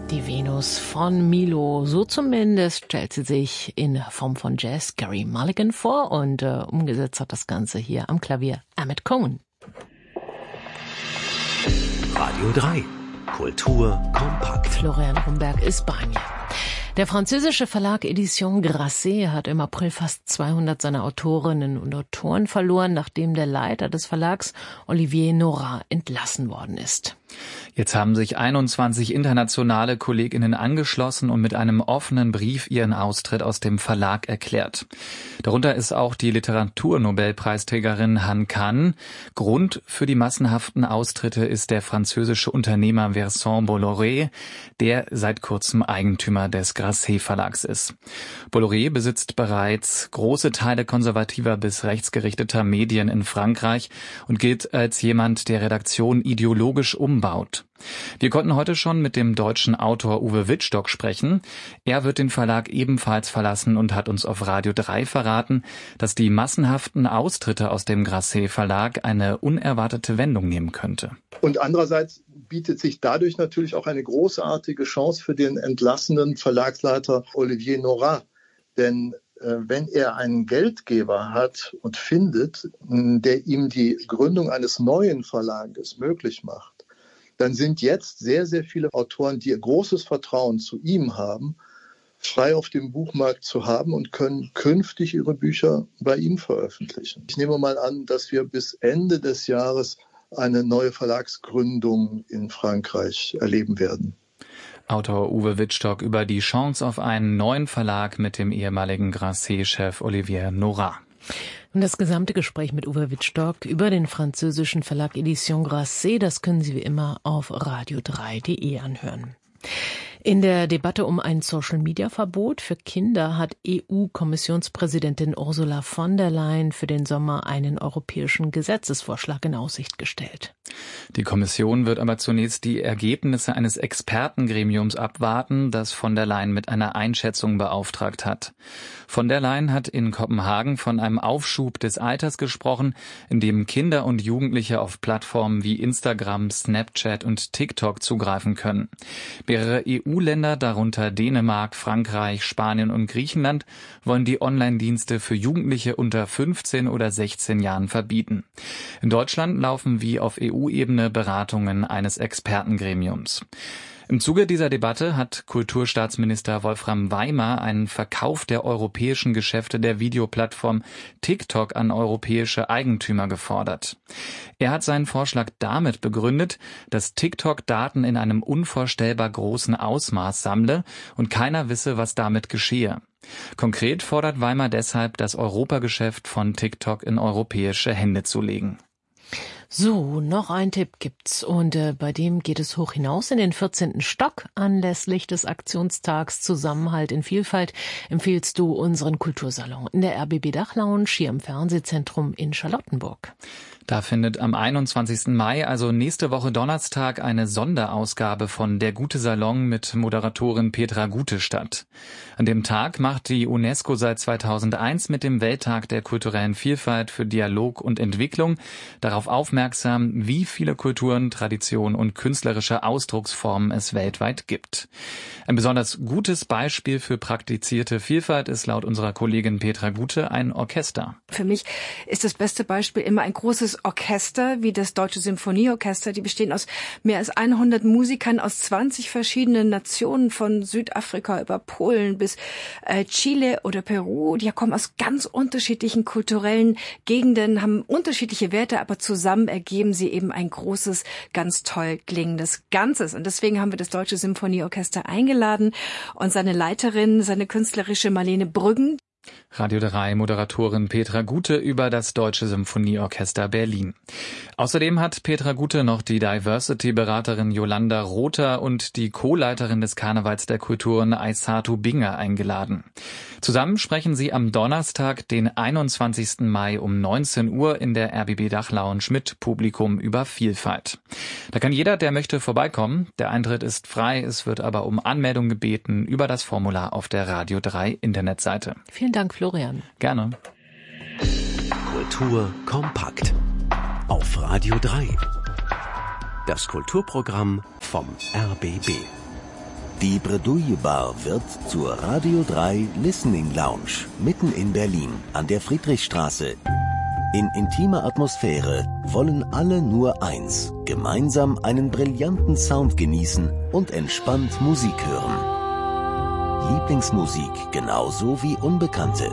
Die Venus von Milo, so zumindest stellt sie sich in Form von Jazz Gary Mulligan vor und umgesetzt hat das Ganze hier am Klavier Ahmet Cohen. Radio 3, Kultur kompakt. Florian Rumberg ist bei mir. Der französische Verlag Edition Grasset hat im April fast 200 seiner Autorinnen und Autoren verloren, nachdem der Leiter des Verlags, Olivier Nora, entlassen worden ist. Jetzt haben sich 21 internationale KollegInnen angeschlossen und mit einem offenen Brief ihren Austritt aus dem Verlag erklärt. Darunter ist auch die Literaturnobelpreisträgerin Han Can. Grund für die massenhaften Austritte ist der französische Unternehmer Vincent Bolloré, der seit kurzem Eigentümer des Grasset Verlags ist. Bolloré besitzt bereits große Teile konservativer bis rechtsgerichteter Medien in Frankreich und gilt als jemand, der Redaktion ideologisch umbaut. Wir konnten heute schon mit dem deutschen Autor Uwe Wittstock sprechen. Er wird den Verlag ebenfalls verlassen und hat uns auf Radio 3 verraten, dass die massenhaften Austritte aus dem Grasset Verlag eine unerwartete Wendung nehmen könnte. Und andererseits bietet sich dadurch natürlich auch eine großartige Chance für den entlassenen Verlagsleiter Olivier Nora. Denn wenn er einen Geldgeber hat und findet, der ihm die Gründung eines neuen Verlages möglich macht, dann sind jetzt sehr, sehr viele Autoren, die großes Vertrauen zu ihm haben, frei auf dem Buchmarkt zu haben und können künftig ihre Bücher bei ihm veröffentlichen. Ich nehme mal an, dass wir bis Ende des Jahres eine neue Verlagsgründung in Frankreich erleben werden. Autor Uwe Wittstock über die Chance auf einen neuen Verlag mit dem ehemaligen Grasset-Chef Olivier Nora. Und das gesamte Gespräch mit Uwe Wittstock über den französischen Verlag Edition Grasset, das können Sie wie immer auf radio3.de anhören. In der Debatte um ein Social-Media-Verbot für Kinder hat EU-Kommissionspräsidentin Ursula von der Leyen für den Sommer einen europäischen Gesetzesvorschlag in Aussicht gestellt. Die Kommission wird aber zunächst die Ergebnisse eines Expertengremiums abwarten, das von der Leyen mit einer Einschätzung beauftragt hat. Von der Leyen hat in Kopenhagen von einem Aufschub des Alters gesprochen, in dem Kinder und Jugendliche auf Plattformen wie Instagram, Snapchat und TikTok zugreifen können. Mehrere EU-Länder, darunter Dänemark, Frankreich, Spanien und Griechenland, wollen die Online-Dienste für Jugendliche unter 15 oder 16 Jahren verbieten. In Deutschland laufen wie auf EU-Ebene Beratungen eines Expertengremiums. Im Zuge dieser Debatte hat Kulturstaatsminister Wolfram Weimer einen Verkauf der europäischen Geschäfte der Videoplattform TikTok an europäische Eigentümer gefordert. Er hat seinen Vorschlag damit begründet, dass TikTok Daten in einem unvorstellbar großen Ausmaß sammle und keiner wisse, was damit geschehe. Konkret fordert Weimer deshalb, das Europageschäft von TikTok in europäische Hände zu legen. So, noch ein Tipp gibt's und bei dem geht es hoch hinaus in den 14. Stock. Anlässlich des Aktionstags Zusammenhalt in Vielfalt empfiehlst du unseren Kultursalon in der RBB Dachlounge hier im Fernsehzentrum in Charlottenburg. Da findet am 21. Mai, also nächste Woche Donnerstag, eine Sonderausgabe von Der gute Salon mit Moderatorin Petra Gute statt. An dem Tag macht die UNESCO seit 2001 mit dem Welttag der kulturellen Vielfalt für Dialog und Entwicklung darauf aufmerksam, wie viele Kulturen, Traditionen und künstlerische Ausdrucksformen es weltweit gibt. Ein besonders gutes Beispiel für praktizierte Vielfalt ist laut unserer Kollegin Petra Gute ein Orchester. Für mich ist das beste Beispiel immer ein großes Orchester wie das Deutsche Symphonieorchester. Die bestehen aus mehr als 100 Musikern aus 20 verschiedenen Nationen, von Südafrika über Polen bis Chile oder Peru. Die kommen aus ganz unterschiedlichen kulturellen Gegenden, haben unterschiedliche Werte, aber zusammen ergeben sie eben ein großes, ganz toll klingendes Ganzes. Und deswegen haben wir das Deutsche Symphonieorchester eingeladen und seine Leiterin, seine künstlerische Marlene Brüggen. Radio 3 Moderatorin Petra Gute über das Deutsche Symphonieorchester Berlin. Außerdem hat Petra Gute noch die Diversity-Beraterin Jolanda Rother und die Co-Leiterin des Karnevals der Kulturen Aissatou Binger eingeladen. Zusammen sprechen sie am Donnerstag, den 21. Mai um 19 Uhr in der RBB Dachlounge mit Publikum über Vielfalt. Da kann jeder, der möchte, vorbeikommen. Der Eintritt ist frei, es wird aber um Anmeldung gebeten über das Formular auf der Radio 3 Internetseite. Vielen Dank, Florian. Gerne. Kultur kompakt auf Radio 3. Das Kulturprogramm vom RBB. Die Bredouille Bar wird zur Radio 3 Listening Lounge mitten in Berlin an der Friedrichstraße. In intimer Atmosphäre wollen alle nur eins: gemeinsam einen brillanten Sound genießen und entspannt Musik hören. Lieblingsmusik genauso wie Unbekannte.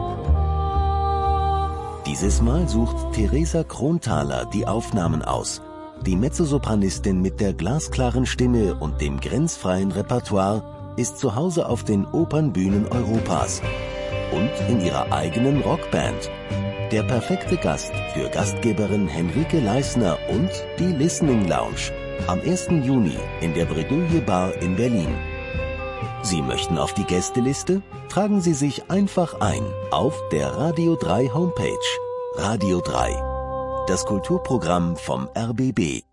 Dieses Mal sucht Theresa Kronthaler die Aufnahmen aus. Die Mezzosopranistin mit der glasklaren Stimme und dem grenzfreien Repertoire ist zu Hause auf den Opernbühnen Europas und in ihrer eigenen Rockband. Der perfekte Gast für Gastgeberin Henrike Leisner und die Listening Lounge am 1. Juni in der Bredouille Bar in Berlin. Sie möchten auf die Gästeliste? Tragen Sie sich einfach ein auf der Radio 3 Homepage. Radio 3. Das Kulturprogramm vom RBB.